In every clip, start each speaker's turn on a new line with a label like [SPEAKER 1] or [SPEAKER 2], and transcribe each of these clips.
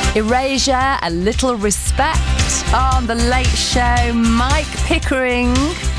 [SPEAKER 1] Erasure, A Little Respect on The Late Show. Mike Pickering,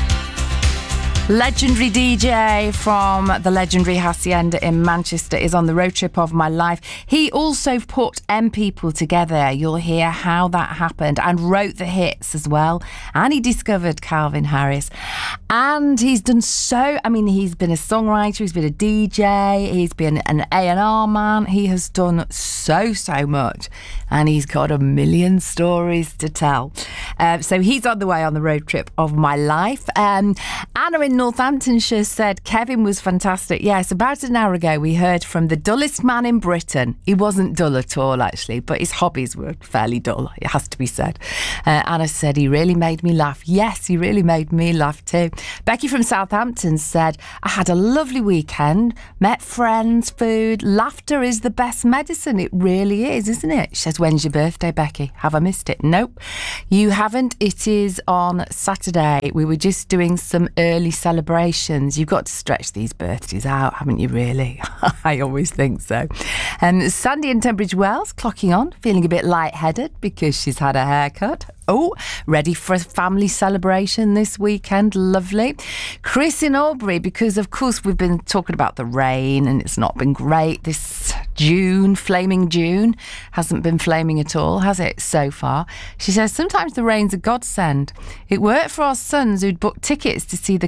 [SPEAKER 1] legendary DJ from the legendary Hacienda in Manchester, is on the road trip of my life. He also put M People together. You'll hear how that happened, and wrote the hits as well. And he discovered Calvin Harris. And he's done he's been a songwriter, he's been a DJ, he's been an A&R man. He has done so much. And he's got a million stories to tell. So he's on the way on the road trip of my life. Anna in Northamptonshire said Kevin was fantastic. Yes, about an hour ago we heard from the dullest man in Britain. He wasn't dull at all, actually, but his hobbies were fairly dull, it has to be said. Anna said he really made me laugh. Yes, he really made me laugh too. Becky from Southampton said, I had a lovely weekend, met friends, food. Laughter is the best medicine. It really is, isn't it? She says, when's your birthday, Becky? Have I missed it? Nope, you haven't. It is on Saturday. We were just doing some early celebrations. You've got to stretch these birthdays out, haven't you, really? I always think so. Sandy in Tunbridge Wells clocking on, feeling a bit lightheaded because she's had a haircut. Oh, ready for a family celebration this weekend. Lovely. Chris in Albury, because of course we've been talking about the rain and it's not been great this June. Flaming June hasn't been flaming at all, has it, so far? She says sometimes the rain's a godsend. It worked for our sons who'd booked tickets to see the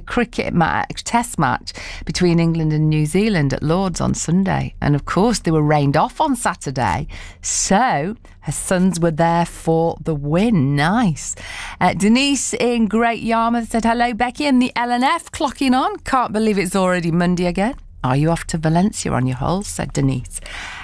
[SPEAKER 1] test match between England and New Zealand at Lord's on Sunday, and of course they were rained off on Saturday, so her sons were there for the win. Nice. Denise in Great Yarmouth said, hello, Becky and the LNF clocking on. Can't believe it's already Monday again. Are you off to Valencia on your holes? Said Denise.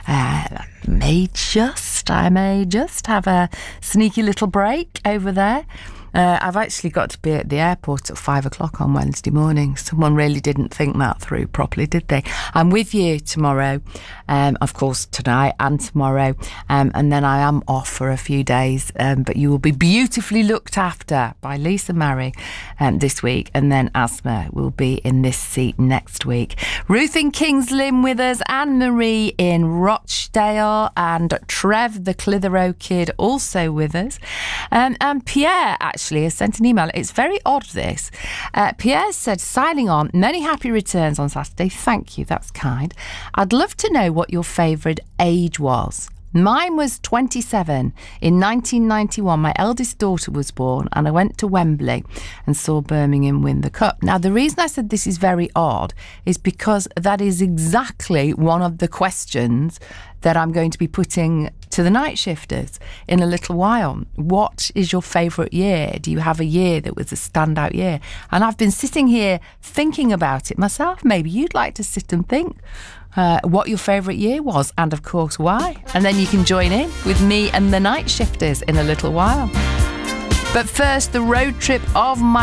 [SPEAKER 1] I may just have a sneaky little break over there. I've actually got to be at the airport at 5 o'clock on Wednesday morning. Someone really didn't think that through properly, did they? I'm with you tomorrow, of course, tonight and tomorrow, and then I am off for a few days, but you will be beautifully looked after by Lisa Murray this week, and then Asma will be in this seat next week. Ruth in Kings Lynn with us, Anne-Marie in Rochdale, and Trev the Clitheroe kid also with us, and Pierre actually has sent an email. It's very odd, this. Pierre said, signing on, many happy returns on Saturday. Thank you, that's kind. I'd love to know what your favourite age was. Mine was 27. In 1991, my eldest daughter was born, and I went to Wembley and saw Birmingham win the cup. Now, the reason I said this is very odd is because that is exactly one of the questions that I'm going to be putting to the night shifters in a little while. What is your favourite year? Do you have a year that was a standout year? And I've been sitting here thinking about it myself. Maybe you'd like to sit and think what your favourite year was, and of course why. And then you can join in with me and the night shifters in a little while. But first, the road trip of my